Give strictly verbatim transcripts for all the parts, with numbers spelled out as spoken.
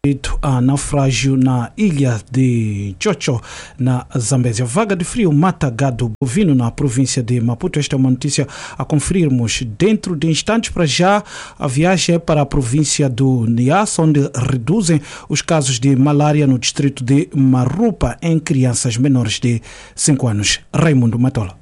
a naufrágio na ilha de Chocho, na Zambésia. Vaga de frio mata gado bovino na província de Maputo. Esta é uma notícia a conferirmos dentro de instantes. Para já, a viagem é para a província do Niassa, onde reduzem os casos de malária no distrito de Marupa em crianças menores de cinco anos. Raimundo Matola.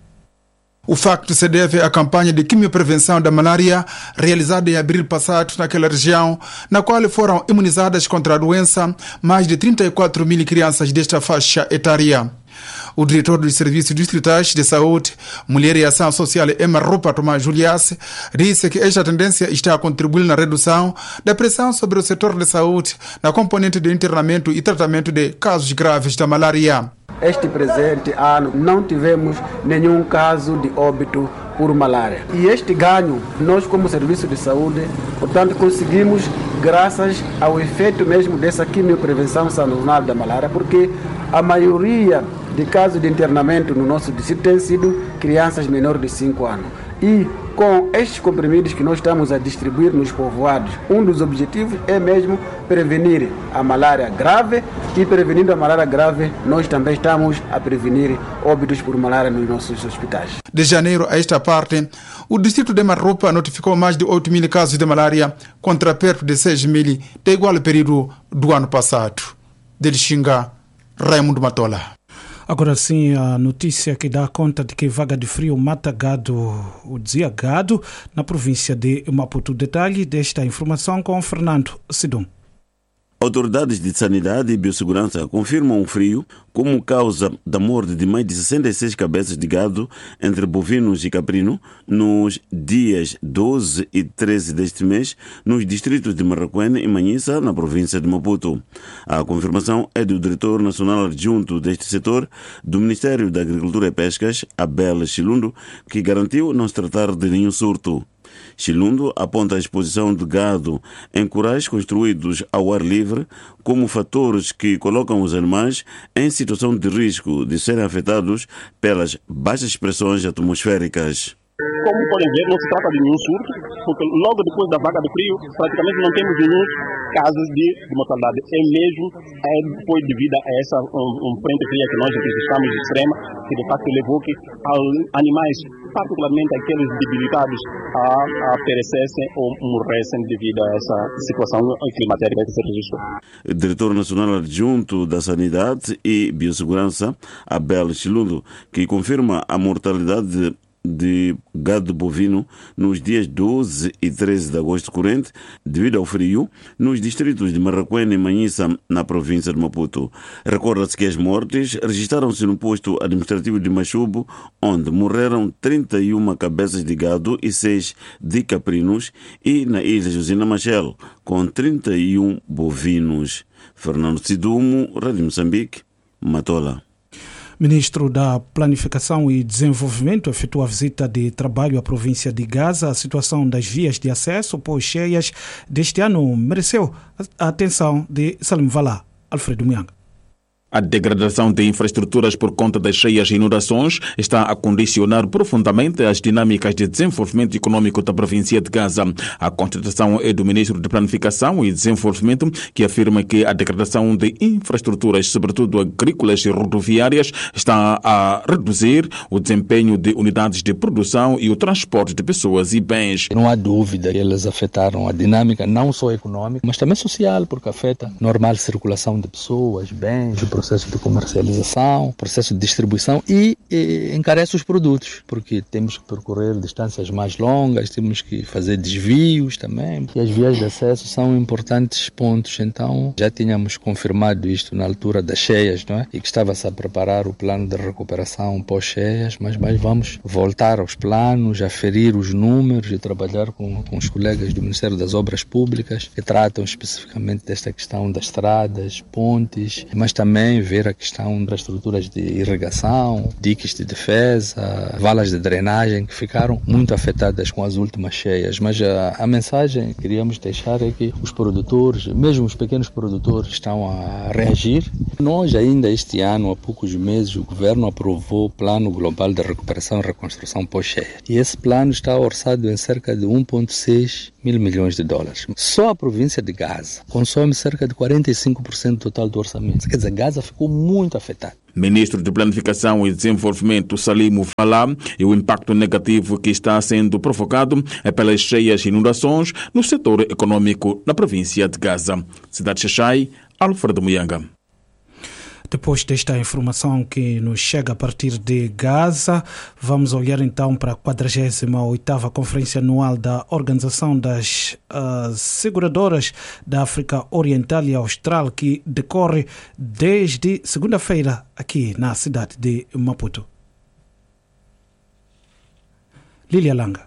O facto se deve à campanha de quimioprevenção da malária realizada em abril passado naquela região, na qual foram imunizadas contra a doença mais de trinta e quatro mil crianças desta faixa etária. O diretor dos Serviços Distritais de Saúde, Mulher e Ação Social em Marupa, Tomás Juliace, disse que esta tendência está a contribuir na redução da pressão sobre o setor de saúde na componente de internamento e tratamento de casos graves da malária. Este presente ano não tivemos nenhum caso de óbito por malária. E este ganho, nós como Serviço de Saúde, portanto, conseguimos graças ao efeito mesmo dessa quimioprevenção sazonal da malária, porque a maioria de casos de internamento no nosso distrito tem sido crianças menores de cinco anos. E com estes comprimidos que nós estamos a distribuir nos povoados, um dos objetivos é mesmo prevenir a malária grave, e prevenindo a malária grave, nós também estamos a prevenir óbitos por malária nos nossos hospitais. De janeiro a esta parte, o distrito de Marupa notificou mais de oito mil casos de malária, contra perto de seis mil de igual período do ano passado. De Xinga, Raimundo Matola. Agora sim, a notícia que dá conta de que vaga de frio mata gado, o dizia gado, na província de Maputo. Detalhe desta informação com Fernando Sidum. Autoridades de Sanidade e Biossegurança confirmam o frio como causa da morte de mais de sessenta e seis cabeças de gado entre bovinos e caprino nos dias doze e treze deste mês nos distritos de Marraquene e Manhissa, na província de Maputo. A confirmação é do diretor nacional adjunto deste setor do Ministério da Agricultura e Pescas, Abel Chilundo, que garantiu não se tratar de nenhum surto. Chilundo aponta a exposição de gado em currais construídos ao ar livre como fatores que colocam os animais em situação de risco de serem afetados pelas baixas pressões atmosféricas. Como podem ver, não se trata de nenhum surto, porque logo depois da vaga de frio, praticamente não temos nenhum casos de, de mortalidade. É mesmo é, foi devido a essa um, um frente fria que nós registramos extrema, que de facto levou que animais, particularmente aqueles debilitados, a, a perecessem ou morressem devido a essa situação climatérica que se registrou. Diretor Nacional Adjunto da Sanidade e Biossegurança, Abel Chilundo, que confirma a mortalidade de gado bovino nos dias doze e treze de agosto corrente, devido ao frio, nos distritos de Marraquene e Manhissa, na província de Maputo. Recorda-se que as mortes registraram-se no posto administrativo de Machubo, onde morreram trinta e uma cabeças de gado e seis de caprinos, e na ilha Josina Machel, com trinta e um bovinos. Fernando Sidumo, Rádio Moçambique, Matola. Ministro da Planificação e Desenvolvimento efetua a visita de trabalho à província de Gaza. A situação das vias de acesso pós-cheias deste ano mereceu a atenção de Salim Valá, Alfredo Mianga. A degradação de infraestruturas por conta das cheias e inundações está a condicionar profundamente as dinâmicas de desenvolvimento econômico da província de Gaza. A constatação é do Ministro de Planificação e Desenvolvimento, que afirma que a degradação de infraestruturas, sobretudo agrícolas e rodoviárias, está a reduzir o desempenho de unidades de produção e o transporte de pessoas e bens. Não há dúvida que elas afetaram a dinâmica não só econômica, mas também social, porque afeta a normal circulação de pessoas, bens, processo de comercialização, processo de distribuição e, e encarece os produtos, porque temos que percorrer distâncias mais longas, temos que fazer desvios também, e as vias de acesso são importantes pontos. Então já tínhamos confirmado isto na altura das cheias, não é? E que estava-se a preparar o plano de recuperação pós-cheias, mas, mas vamos voltar aos planos, aferir os números e trabalhar com, com os colegas do Ministério das Obras Públicas, que tratam especificamente desta questão das estradas, pontes, mas também ver a questão das estruturas de irrigação, diques de defesa, valas de drenagem que ficaram muito afetadas com as últimas cheias. Mas a, a mensagem que queríamos deixar é que os produtores, mesmo os pequenos produtores, estão a reagir. Nós ainda este ano, há poucos meses, o governo aprovou o Plano Global de Recuperação e Reconstrução pós-cheia. E esse plano está orçado em cerca de um vírgula seis mil milhões de dólares. Só a província de Gaza consome cerca de quarenta e cinco por cento do total do orçamento. Quer dizer, Gaza ficou muito afetada. Ministro de Planificação e Desenvolvimento Salim Fala e o impacto negativo que está sendo provocado pelas cheias inundações no setor econômico na província de Gaza. Cidade de Xaxai, Alfredo Muyanga. Depois desta informação que nos chega a partir de Gaza, vamos olhar então para a quadragésima oitava Conferência Anual da Organização das uh, Seguradoras da África Oriental e Austral, que decorre desde segunda-feira aqui na cidade de Maputo. Lília Langa.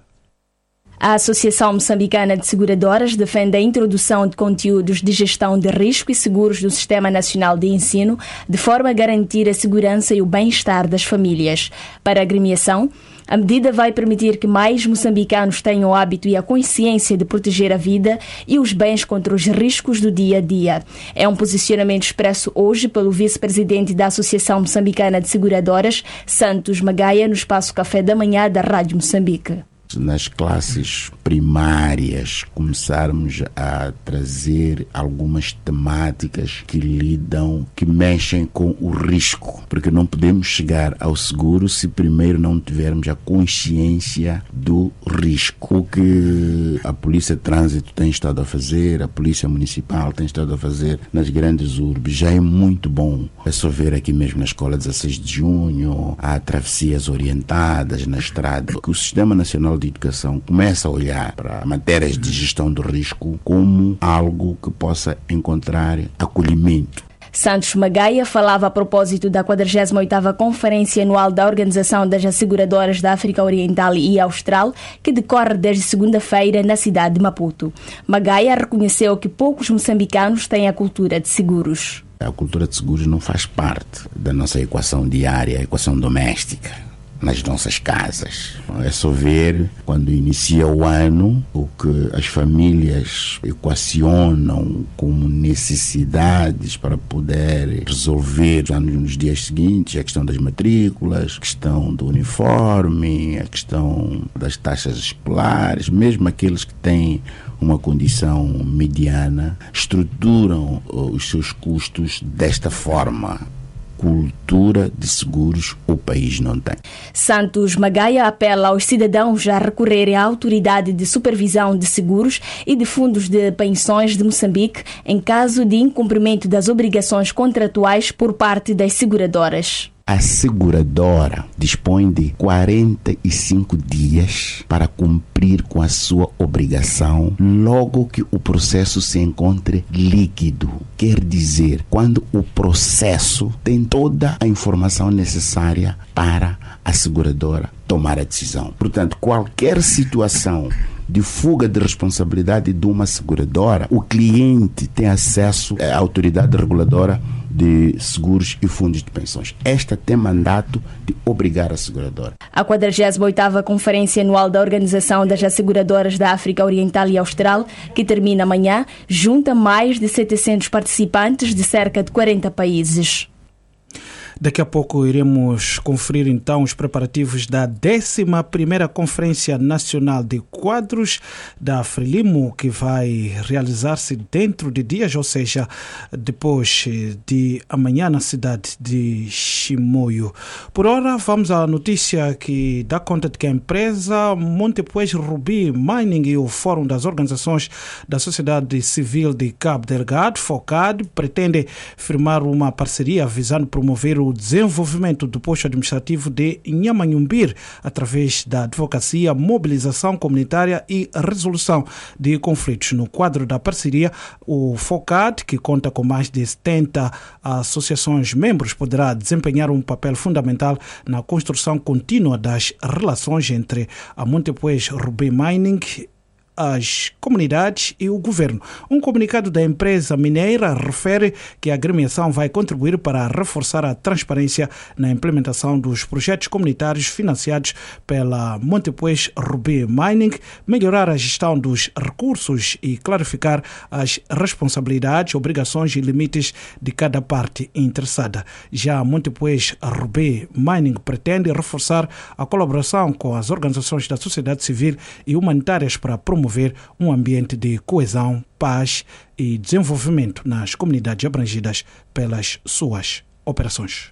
A Associação Moçambicana de Seguradoras defende a introdução de conteúdos de gestão de risco e seguros no Sistema Nacional de Ensino, de forma a garantir a segurança e o bem-estar das famílias. Para a agremiação, a medida vai permitir que mais moçambicanos tenham o hábito e a consciência de proteger a vida e os bens contra os riscos do dia a dia. É um posicionamento expresso hoje pelo vice-presidente da Associação Moçambicana de Seguradoras, Santos Magaia, no espaço Café da Manhã da Rádio Moçambique. Nas classes primárias começarmos a trazer algumas temáticas que lidam, que mexem com o risco, porque não podemos chegar ao seguro se primeiro não tivermos a consciência do risco. O que a Polícia de Trânsito tem estado a fazer, a Polícia Municipal tem estado a fazer nas grandes urbes, já é muito bom. É só ver aqui mesmo na Escola dezasseis de junho, há travessias orientadas na estrada, que o Sistema Nacional de Educação começa a olhar para matérias de gestão do risco como algo que possa encontrar acolhimento. Santos Magaia falava a propósito da quadragésima oitava Conferência Anual da Organização das Asseguradoras da África Oriental e Austral, que decorre desde segunda-feira na cidade de Maputo. Magaia reconheceu que poucos moçambicanos têm a cultura de seguros. A cultura de seguros não faz parte da nossa equação diária, a equação doméstica. Nas nossas casas. É só ver quando inicia o ano o que as famílias equacionam como necessidades para poder resolver já nos dias seguintes, a questão das matrículas, a questão do uniforme, a questão das taxas escolares, mesmo aqueles que têm uma condição mediana, estruturam os seus custos desta forma. Cultura de seguros o país não tem. Santos Magaia apela aos cidadãos a recorrerem à Autoridade de Supervisão de Seguros e de Fundos de Pensões de Moçambique em caso de incumprimento das obrigações contratuais por parte das seguradoras. A seguradora dispõe de quarenta e cinco dias para cumprir com a sua obrigação logo que o processo se encontre líquido. Quer dizer, quando o processo tem toda a informação necessária para a seguradora tomar a decisão. Portanto, qualquer situação de fuga de responsabilidade de uma seguradora, o cliente tem acesso à autoridade reguladora de seguros e fundos de pensões. Esta tem mandato de obrigar a seguradora. A quadragésima oitava Conferência Anual da Organização das Asseguradoras da África Oriental e Austral, que termina amanhã, junta mais de setecentos participantes de cerca de quarenta países. Daqui a pouco iremos conferir então os preparativos da décima primeira Conferência Nacional de Quadros da Frelimo, que vai realizar-se dentro de dias, ou seja, depois de amanhã na cidade de Chimoio. Por ora, vamos à notícia que dá conta de que a empresa Montepuez Ruby Mining e o Fórum das Organizações da Sociedade Civil de Cabo Delgado, FOCAD, pretendem firmar uma parceria visando promover o o desenvolvimento do posto administrativo de Nhamanhumbir através da advocacia, mobilização comunitária e resolução de conflitos. No quadro da parceria, o FOCAD, que conta com mais de setenta associações membros, poderá desempenhar um papel fundamental na construção contínua das relações entre a Montepuez Ruby Mining, as comunidades e o governo. Um comunicado da empresa mineira refere que a agremiação vai contribuir para reforçar a transparência na implementação dos projetos comunitários financiados pela Montepuez Ruby Mining, melhorar a gestão dos recursos e clarificar as responsabilidades, obrigações e limites de cada parte interessada. Já a Montepuez Ruby Mining pretende reforçar a colaboração com as organizações da sociedade civil e humanitárias para promover promover um ambiente de coesão, paz e desenvolvimento nas comunidades abrangidas pelas suas operações.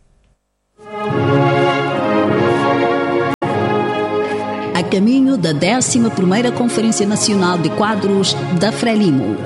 A caminho da décima primeira Conferência Nacional de Quadros da Frelimo.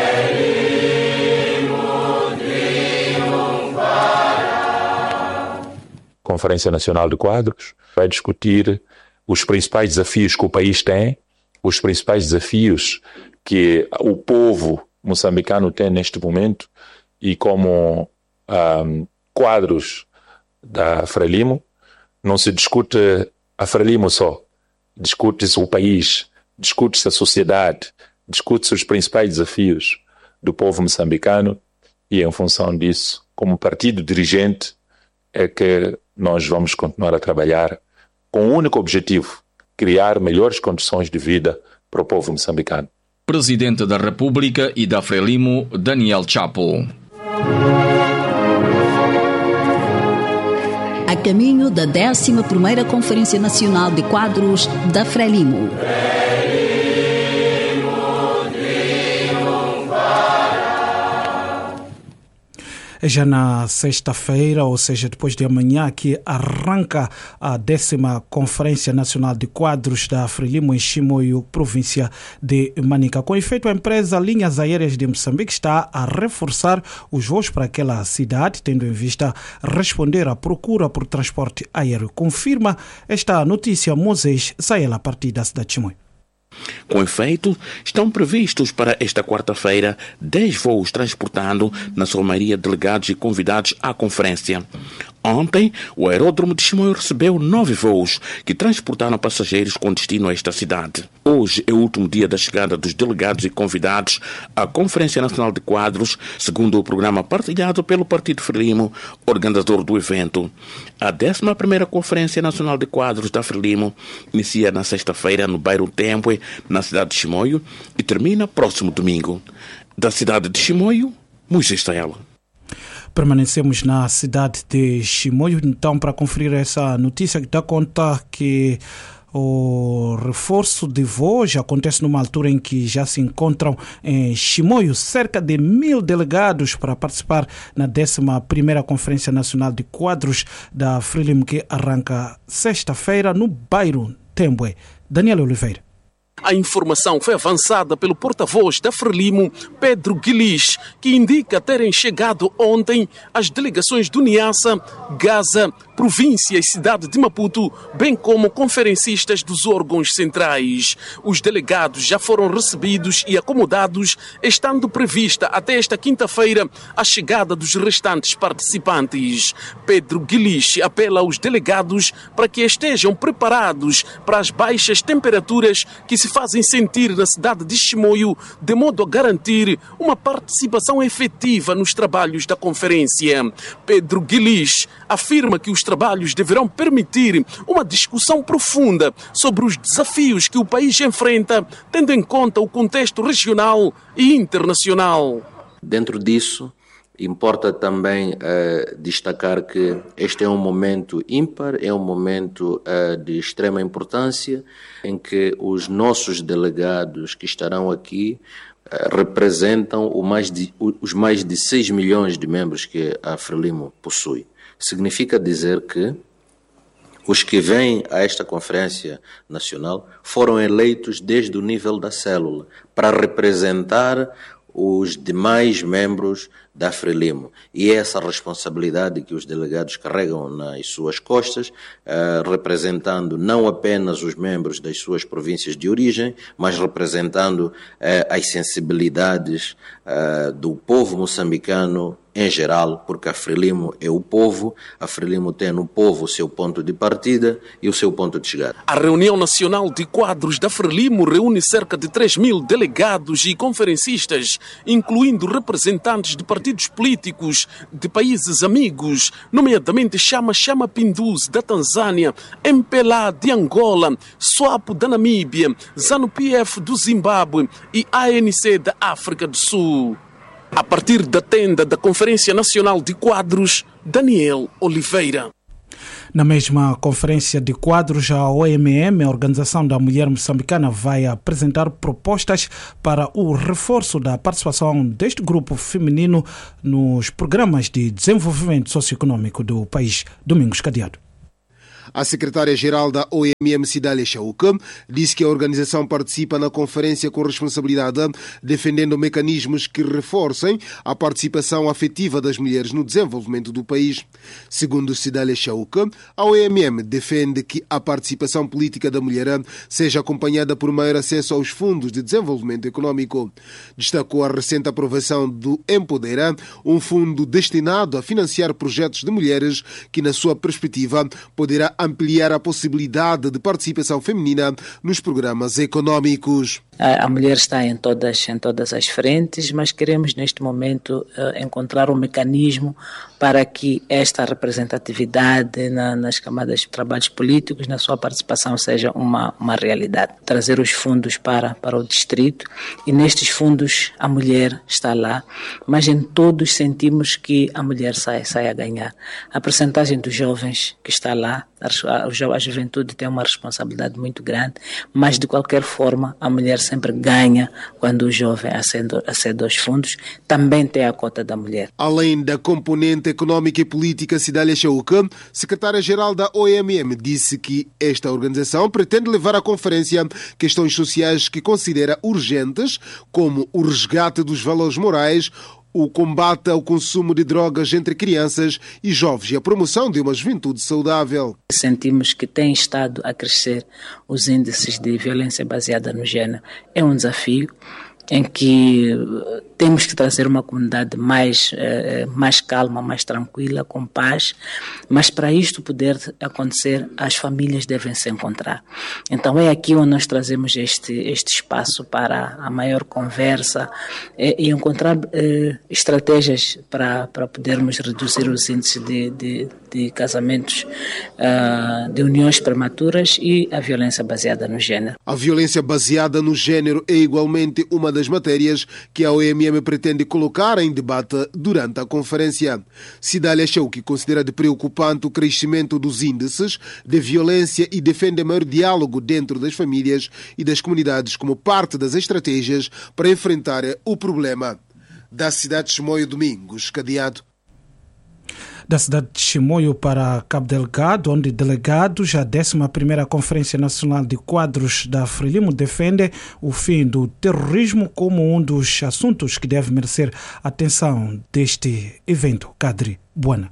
Conferência Nacional de Quadros vai discutir os principais desafios que o país tem, os principais desafios que o povo moçambicano tem neste momento e como um, quadros da Frelimo, não se discute a Frelimo só, discute-se o país, discute-se a sociedade, discute-se os principais desafios do povo moçambicano e em função disso, como partido dirigente, é que nós vamos continuar a trabalhar com o único objetivo, criar melhores condições de vida para o povo moçambicano. Presidente da República e da Frelimo, Daniel Chapo. A caminho da décima primeira Conferência Nacional de Quadros da Frelimo. Já na sexta-feira, ou seja, depois de amanhã, que arranca a décima Conferência Nacional de Quadros da Frelimo em Chimoio, província de Manica. Com efeito, a empresa Linhas Aéreas de Moçambique está a reforçar os voos para aquela cidade, tendo em vista responder à procura por transporte aéreo. Confirma esta notícia Moisés Saela, a partir da cidade de Chimoio. Com efeito, estão previstos para esta quarta-feira dez voos transportando na sua maioria delegados e convidados à conferência. Ontem, o aeródromo de Chimoio recebeu nove voos que transportaram passageiros com destino a esta cidade. Hoje é o último dia da chegada dos delegados e convidados à Conferência Nacional de Quadros, segundo o programa partilhado pelo Partido Frelimo, organizador do evento. A décima primeira Conferência Nacional de Quadros da Frelimo inicia na sexta-feira no bairro Tempe, na cidade de Chimoio, e termina próximo domingo. Da cidade de Chimoio, Moisés Saela. Permanecemos na cidade de Chimoio, então, para conferir essa notícia que dá conta que o reforço de voos acontece numa altura em que já se encontram em Chimoio cerca de mil delegados para participar na décima primeira Conferência Nacional de Quadros da Frelimo, que arranca sexta-feira no bairro Tempe. Daniel Oliveira. A informação foi avançada pelo porta-voz da Frelimo, Pedro Guilis, que indica terem chegado ontem as delegações do Niassa, Gaza, província e cidade de Maputo, bem como conferencistas dos órgãos centrais. Os delegados já foram recebidos e acomodados, estando prevista até esta quinta-feira a chegada dos restantes participantes. Pedro Guilis apela aos delegados para que estejam preparados para as baixas temperaturas que se fazem sentir na cidade de Chimoio, de modo a garantir uma participação efetiva nos trabalhos da conferência. Pedro Guilis afirma que os trabalhos deverão permitir uma discussão profunda sobre os desafios que o país enfrenta, tendo em conta o contexto regional e internacional. Dentro disso, importa também eh, destacar que este é um momento ímpar, é um momento eh, de extrema importância, em que os nossos delegados que estarão aqui eh, representam o mais de, os mais de seis milhões de membros que a Frelimo possui. Significa dizer que os que vêm a esta conferência nacional foram eleitos desde o nível da célula para representar os demais membros da Frelimo. E é essa responsabilidade que os delegados carregam nas suas costas, uh, representando não apenas os membros das suas províncias de origem, mas representando uh, as sensibilidades uh, do povo moçambicano em geral, porque a Frelimo é o povo, a Frelimo tem no povo o seu ponto de partida e o seu ponto de chegada. A reunião nacional de quadros da Frelimo reúne cerca de três mil delegados e conferencistas, incluindo representantes de partidos políticos de países amigos, nomeadamente Chama Chama Pindus da Tanzânia, M P L A de Angola, SWAPO da Namíbia, ZANU-P F do Zimbábue e A N C da África do Sul. A partir da tenda da Conferência Nacional de Quadros, Daniel Oliveira. Na mesma conferência de quadros, a O M M, a Organização da Mulher Moçambicana, vai apresentar propostas para o reforço da participação deste grupo feminino nos programas de desenvolvimento socioeconômico do país. Domingos Cadeado. A secretária-geral da O M M, Cidália Chauca, disse que a organização participa na conferência com responsabilidade, defendendo mecanismos que reforcem a participação afetiva das mulheres no desenvolvimento do país. Segundo Cidália Chauca, a O M M defende que a participação política da mulher seja acompanhada por maior acesso aos fundos de desenvolvimento econômico. Destacou a recente aprovação do Empodera, um fundo destinado a financiar projetos de mulheres que, na sua perspectiva, poderá ampliar a possibilidade de participação feminina nos programas econômicos. A mulher está em todas, em todas as frentes, mas queremos neste momento encontrar um mecanismo para que esta representatividade na, nas camadas de trabalhos políticos, na sua participação, seja uma, uma realidade. Trazer os fundos para, para o distrito, e nestes fundos a mulher está lá, mas em todos sentimos que a mulher sai, sai a ganhar. A percentagem dos jovens que está lá, a, a juventude tem uma responsabilidade muito grande, mas de qualquer forma a mulher sempre ganha quando o jovem acede, acede aos fundos, também tem a cota da mulher. Além da componente econômica e política, Cidália Chauca, secretária-geral da O M M, disse que esta organização pretende levar à conferência questões sociais que considera urgentes, como o resgate dos valores morais, o combate ao consumo de drogas entre crianças e jovens e a promoção de uma juventude saudável. Sentimos que tem estado a crescer os índices de violência baseada no género. É um desafio em que temos que trazer uma comunidade mais, eh, mais calma, mais tranquila, com paz, mas para isto poder acontecer, as famílias devem se encontrar. Então é aqui onde nós trazemos este, este espaço para a maior conversa eh, e encontrar eh, estratégias para, para podermos reduzir os índices de, de, de casamentos, uh, de uniões prematuras e a violência baseada no género. A violência baseada no género é igualmente uma das matérias que a O M M pretende colocar em debate durante a conferência. Cidália Chauca considera de preocupante o crescimento dos índices de violência e defende maior diálogo dentro das famílias e das comunidades como parte das estratégias para enfrentar o problema. Da cidade de Chimoio, Domingos Cadeado. Da cidade de Chimoio para Cabo Delgado, onde delegados da décima primeira Conferência Nacional de Quadros da Frelimo defendem o fim do terrorismo como um dos assuntos que deve merecer atenção deste evento. Cadri Buana.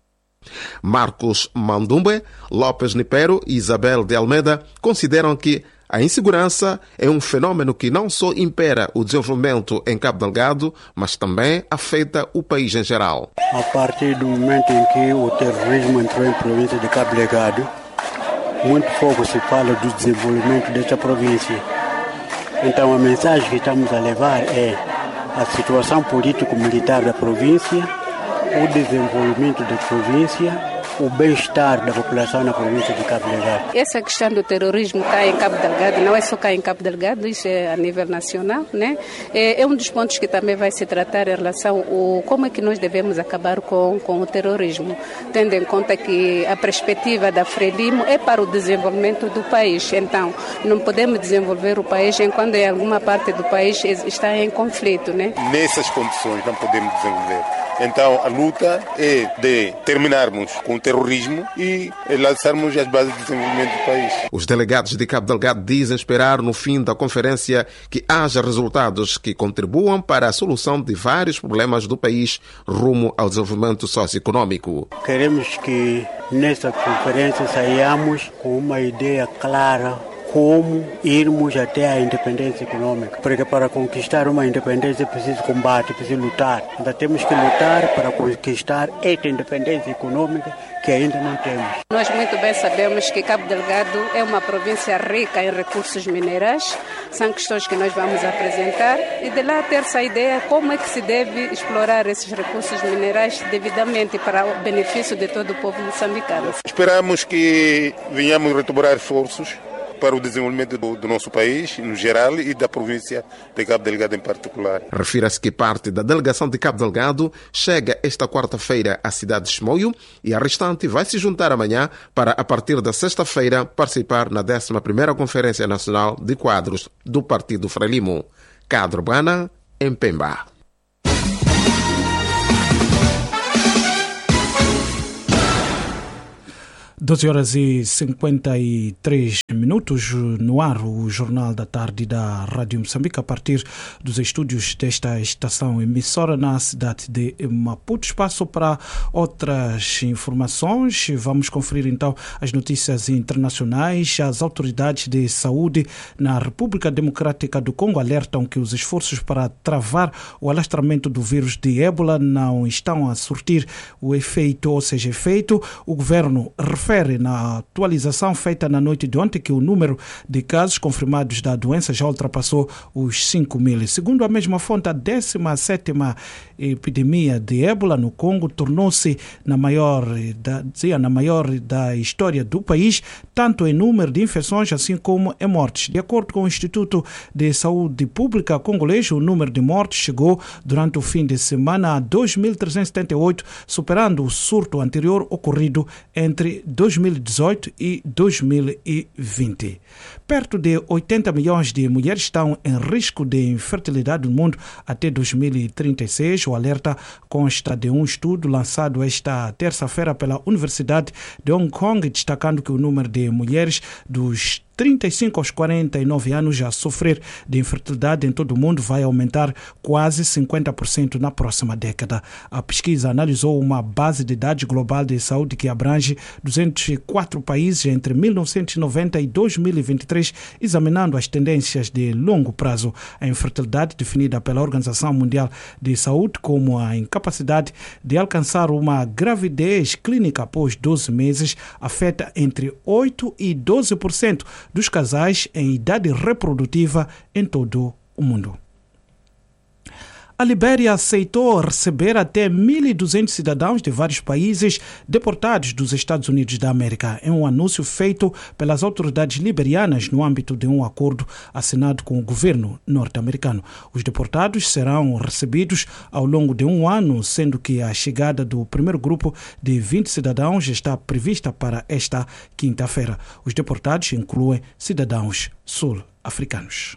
Marcos Mandumbe, Lopes Nipero e Isabel de Almeida consideram que a insegurança é um fenômeno que não só impera o desenvolvimento em Cabo Delgado, mas também afeta o país em geral. A partir do momento em que o terrorismo entrou em província de Cabo Delgado, muito pouco se fala do desenvolvimento desta província. Então a mensagem que estamos a levar é a situação político-militar da província, o desenvolvimento da província, o bem-estar da população na província de Cabo Delgado. Essa questão do terrorismo cá em Cabo Delgado, não é só cá em Cabo Delgado, isso é a nível nacional, né? É, é um dos pontos que também vai se tratar em relação ao como é que nós devemos acabar com, com o terrorismo, tendo em conta que a perspectiva da Frelimo é para o desenvolvimento do país. Então, não podemos desenvolver o país enquanto em alguma parte do país está em conflito, né? Nessas condições não podemos desenvolver. Então, a luta é de terminarmos com o terrorismo e lançarmos as bases de desenvolvimento do país. Os delegados de Cabo Delgado dizem esperar no fim da conferência que haja resultados que contribuam para a solução de vários problemas do país rumo ao desenvolvimento socioeconômico. Queremos que nesta conferência saiamos com uma ideia clara como irmos até a independência econômica. Porque para conquistar uma independência é preciso combate, é preciso lutar. Então temos que lutar para conquistar esta independência econômica que ainda não temos. Nós muito bem sabemos que Cabo Delgado é uma província rica em recursos minerais. São questões que nós vamos apresentar e de lá ter essa ideia como é que se deve explorar esses recursos minerais devidamente para o benefício de todo o povo moçambicano. Esperamos que venhamos retomar esforços para o desenvolvimento do, do nosso país, no geral, e da província de Cabo Delgado em particular. Refira-se que parte da delegação de Cabo Delgado chega esta quarta-feira à cidade de Chimoio e a restante vai se juntar amanhã para, a partir da sexta-feira, participar na décima primeira Conferência Nacional de Quadros do Partido Frelimo. Cadro Urbana, em Pemba. doze horas e cinquenta e três minutos no ar, o Jornal da Tarde da Rádio Moçambique, a partir dos estúdios desta estação emissora na cidade de Maputo. Espaço para outras informações. Vamos conferir então as notícias internacionais. As autoridades de saúde na República Democrática do Congo alertam que os esforços para travar o alastramento do vírus de ébola não estão a surtir o efeito, ou seja, efeito. O governo refere na atualização feita na noite de ontem que o número de casos confirmados da doença já ultrapassou os cinco mil. Segundo a mesma fonte, a décima sétima epidemia de ébola no Congo tornou-se na maior da, dizia, na maior da história do país, tanto em número de infecções assim como em mortes. De acordo com o Instituto de Saúde Pública congolês, o número de mortes chegou durante o fim de semana a dois mil trezentos e setenta e oito, superando o surto anterior ocorrido entre dois mil e dezoito e dois mil e vinte. Perto de oitenta milhões de mulheres estão em risco de infertilidade no mundo até dois mil e trinta e seis. O alerta consta de um estudo lançado esta terça-feira pela Universidade de Hong Kong, destacando que o número de mulheres dos trinta e cinco aos quarenta e nove anos a sofrer de infertilidade em todo o mundo vai aumentar quase cinquenta por cento na próxima década. A pesquisa analisou uma base de dados global de saúde que abrange duzentos e quatro países entre mil novecentos e noventa e dois mil e vinte e três, examinando as tendências de longo prazo. A infertilidade, definida pela Organização Mundial de Saúde como a incapacidade de alcançar uma gravidez clínica após doze meses, afeta entre oito e doze por cento dos casais em idade reprodutiva em todo o mundo. A Libéria aceitou receber até mil e duzentos cidadãos de vários países deportados dos Estados Unidos da América. É um anúncio feito pelas autoridades liberianas no âmbito de um acordo assinado com o governo norte-americano. Os deportados serão recebidos ao longo de um ano, sendo que a chegada do primeiro grupo de vinte cidadãos está prevista para esta quinta-feira. Os deportados incluem cidadãos sul-africanos.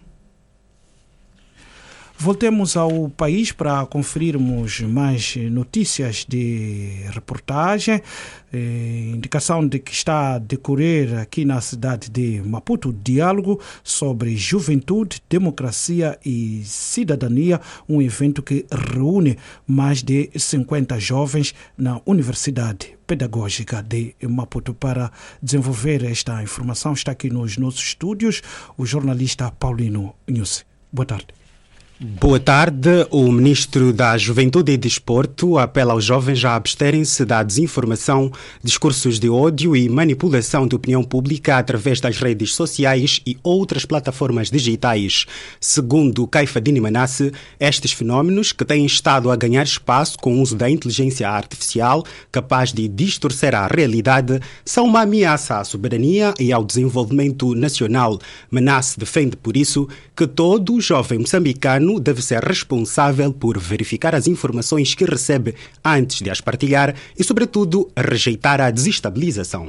Voltemos ao país para conferirmos mais notícias de reportagem. Eh, indicação de que está a decorrer aqui na cidade de Maputo o diálogo sobre juventude, democracia e cidadania, um evento que reúne mais de cinquenta jovens na Universidade Pedagógica de Maputo. Para desenvolver esta informação está aqui nos nossos estúdios o jornalista Paulino Nhusse. Boa tarde. Boa tarde. O Ministro da Juventude e Desporto apela aos jovens a absterem-se da desinformação, discursos de ódio e manipulação de opinião pública através das redes sociais e outras plataformas digitais. Segundo Caifa Dini Manasse, estes fenómenos, que têm estado a ganhar espaço com o uso da inteligência artificial, capaz de distorcer a realidade, são uma ameaça à soberania e ao desenvolvimento nacional. Manasse defende, por isso, que todo jovem moçambicano deve ser responsável por verificar as informações que recebe antes de as partilhar e, sobretudo, rejeitar a desestabilização.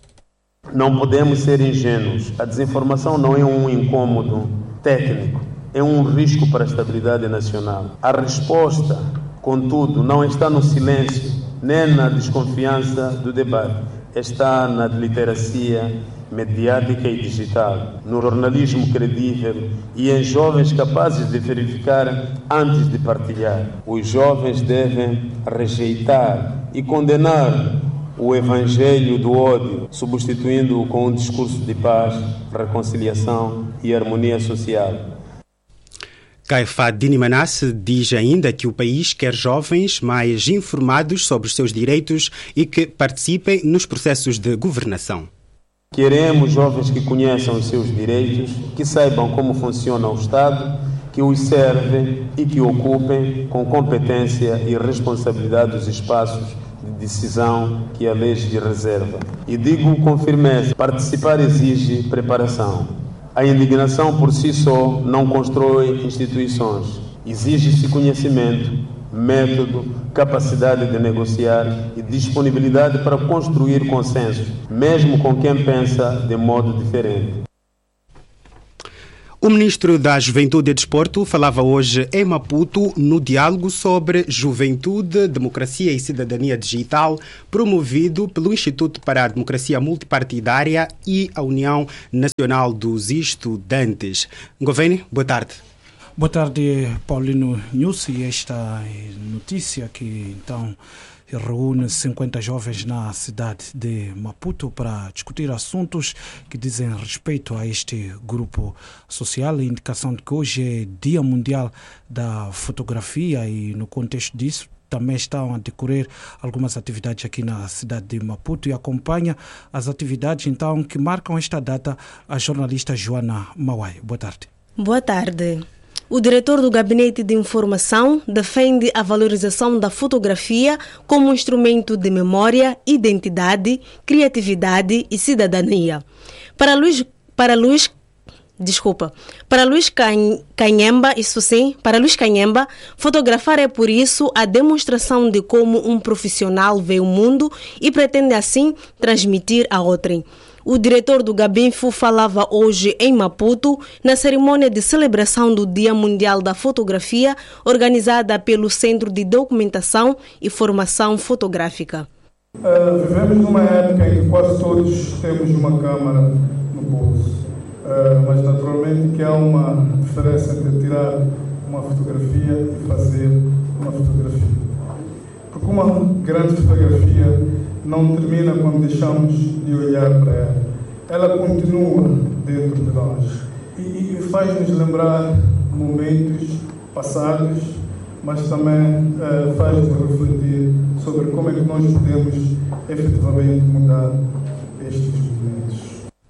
Não podemos ser ingênuos. A desinformação não é um incômodo técnico, é um risco para a estabilidade nacional. A resposta, contudo, não está no silêncio, nem na desconfiança do debate. Está na literacia mediática e digital, no jornalismo credível e em jovens capazes de verificar antes de partilhar. Os jovens devem rejeitar e condenar o evangelho do ódio, substituindo-o com um discurso de paz, reconciliação e harmonia social. Caifa Dini Manasse diz ainda que o país quer jovens mais informados sobre os seus direitos e que participem nos processos de governação. Queremos jovens que conheçam os seus direitos, que saibam como funciona o Estado, que os serve e que ocupem com competência e responsabilidade os espaços de decisão que a lei lhe reserva. E digo com firmeza, participar exige preparação. A indignação por si só não constrói instituições. Exige-se conhecimento, método, capacidade de negociar e disponibilidade para construir consenso, mesmo com quem pensa de modo diferente. O ministro da Juventude e Desporto falava hoje em Maputo no diálogo sobre Juventude, Democracia e Cidadania Digital, promovido pelo Instituto para a Democracia Multipartidária e a União Nacional dos Estudantes. Governo, boa tarde. Boa tarde, Paulino News, e esta notícia que então reúne cinquenta jovens na cidade de Maputo para discutir assuntos que dizem respeito a este grupo social. A indicação de que hoje é Dia Mundial da Fotografia e no contexto disso também estão a decorrer algumas atividades aqui na cidade de Maputo, e acompanha as atividades então que marcam esta data a jornalista Joana Mawai. Boa tarde. Boa tarde. O diretor do Gabinete de Informação defende a valorização da fotografia como instrumento de memória, identidade, criatividade e cidadania. Para Luís, para Luís, desculpa, para Luís Canhemba, isso sim, para Luís Canhemba, fotografar é por isso a demonstração de como um profissional vê o mundo e pretende assim transmitir a outrem. O diretor do Gabinfo falava hoje em Maputo na cerimônia de celebração do Dia Mundial da Fotografia, organizada pelo Centro de Documentação e Formação Fotográfica. Uh, vivemos numa época em que quase todos temos uma câmara no bolso, uh, mas naturalmente que há uma diferença entre tirar uma fotografia e fazer uma fotografia. Porque uma grande fotografia não termina quando deixamos de olhar para ela. Ela continua dentro de nós e, e faz-nos lembrar momentos passados, mas também uh, faz-nos refletir sobre como é que nós podemos efetivamente mudar estes movimentos.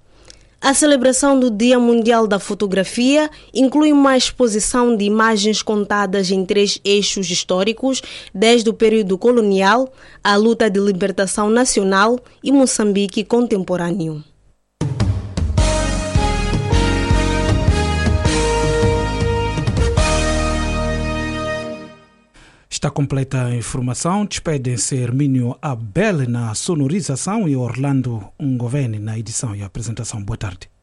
A celebração do Dia Mundial da Fotografia inclui uma exposição de imagens contadas em três eixos históricos, desde o período colonial, a luta de libertação nacional e Moçambique contemporâneo. Está completa a informação. Despedem-se Hermínio Abel na sonorização e Orlando Ungoveni na edição e apresentação. Boa tarde.